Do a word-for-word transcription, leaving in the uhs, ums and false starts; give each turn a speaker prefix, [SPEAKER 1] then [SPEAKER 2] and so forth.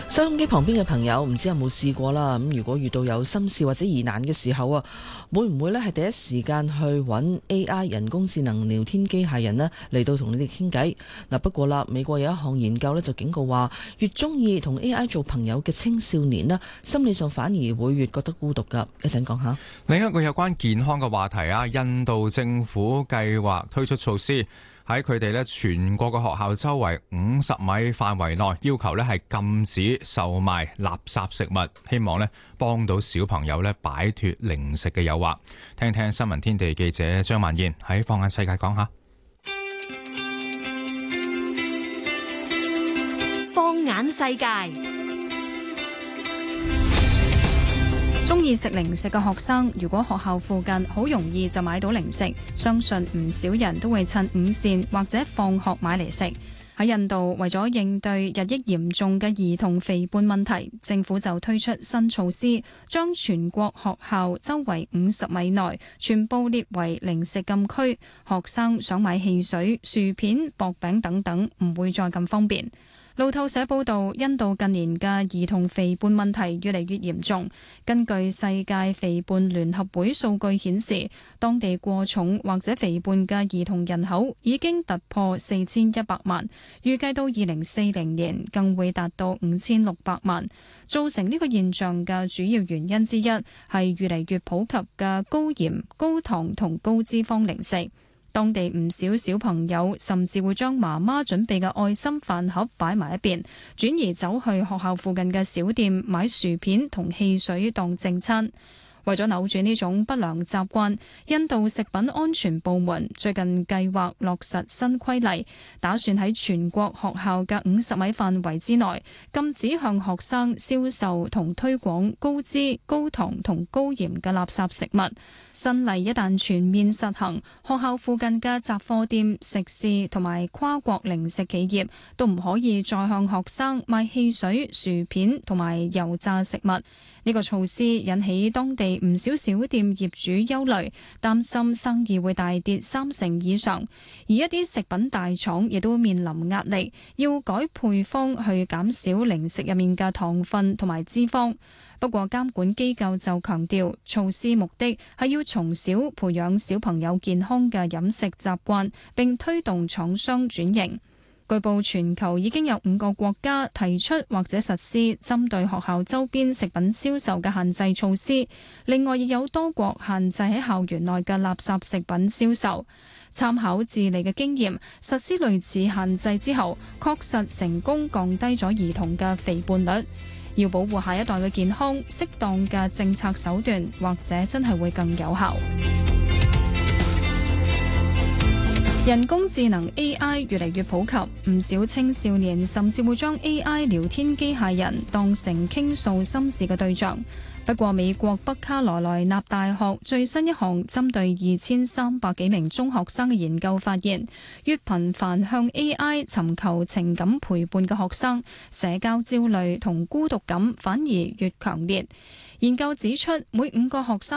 [SPEAKER 1] 收音機旁邊嘅朋友，唔知有冇試過啦？咁如果遇到有心事或者疑難嘅時候啊，會唔會呢係第一時間去揾 A I 人工智能聊天機械人呢嚟到同你哋傾偈？嗱，不過啦，美國有一項研究呢就警告話，越中意同 A I 做朋友嘅青少年呢，心理上反而會越覺得孤獨噶。一陣講下。
[SPEAKER 2] 另一個有關健康嘅話題啊，印度政府計劃推出措施，喺佢哋咧全國嘅學校周圍五十米範圍內，要求咧係禁止售賣垃圾食物，希望咧幫到小朋友咧擺脫零食嘅誘惑。聽聽新聞天地記者張曼燕喺放眼世界講下。
[SPEAKER 3] 放眼世界。中意食零食嘅學生，如果學校附近好容易就買到零食，相信唔少人都會趁午膳或者放學買嚟食。喺印度，為咗應對日益嚴重嘅兒童肥胖問題，政府就推出新措施，將全國學校周圍五十米內全部列為零食禁區，學生想買汽水、薯片、薄餅等等，唔會再咁方便。路透社報道，印度近年嘅兒童肥胖問題越嚟越嚴重。根據世界肥胖聯合會數據顯示，當地過重或者肥胖嘅兒童人口已經突破四千一百萬，預計到二零四零年更會達到五千六百萬。造成呢個現象嘅主要原因之一係越嚟越普及嘅高鹽、高糖同高脂肪零食。當地唔少小朋友甚至會將媽媽準備嘅愛心飯盒擺埋一邊，轉而走去學校附近嘅小店買薯片同汽水當正餐。為咗扭轉呢種不良習慣，印度食品安全部門最近計劃落實新規例，打算喺全國學校嘅五十米範圍之內禁止向學生銷售同推廣高脂、高糖同高鹽嘅垃圾食物。新例一旦全面實行，學校附近嘅雜貨店、食肆同埋跨國零食企業都唔可以再向學生賣汽水、薯片同埋油炸食物。呢個措施引起當地唔少小店業主憂慮，擔心生意會大跌三成以上。而一啲食品大廠亦都面臨壓力，要改配方去減少零食入面嘅糖分同埋脂肪。不過監管機構就強調，措施目的係要從小培養小朋友健康嘅飲食習慣，並推動廠商轉型。據報全球已經有五個國家提出或者實施針對學校周邊食品銷售嘅限制措施，另外亦有多國限制喺校園內嘅垃圾食品銷售。參考智利嘅經驗，實施類似限制之後，確實成功降低咗兒童嘅肥胖率。要保護下一代嘅健康，適當嘅政策手段或者真係會更有效。人工智能 A I 越嚟越普及，唔少青少年甚至會將 A I 聊天機械人當成傾訴心事嘅對象。不過，美國北卡羅來納大學最新一項針對二千三百幾名中學生嘅研究發現，越頻繁向 A I 尋求情感陪伴嘅學生，社交焦慮同孤獨感反而越強烈。研究指出，每五個學生